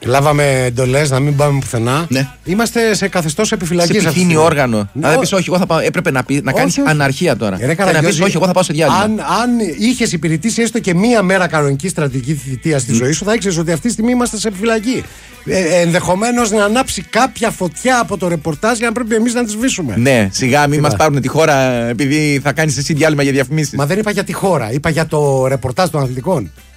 Λάβαμε εντολές να μην πάμε πουθενά. Ναι. Είμαστε σε καθεστώς επιφυλακής. Σε επιθύνει όργανο. Ναι, Αν δεν πει όχι, εγώ θα πάω. Έπρεπε να κάνει αναρχία τώρα. Και να πει όχι, εγώ θα πάω σε διάλειμμα. Αν είχες υπηρετήσει έστω και μία μέρα κανονική στρατηγική θητεία στη ζωή σου, θα ήξερες ότι αυτή τη στιγμή είμαστε σε επιφυλακή. Ενδεχομένως να ανάψει κάποια φωτιά από το ρεπορτάζ για να πρέπει εμείς να τη σβήσουμε. Ναι, σιγά μην μας πάρουν τη χώρα επειδή θα κάνεις εσύ διάλειμμα για διαφημίσεις. Μα δεν είπα για τη χώρα, είπα για το ρεπορτάζ των αθλητικών.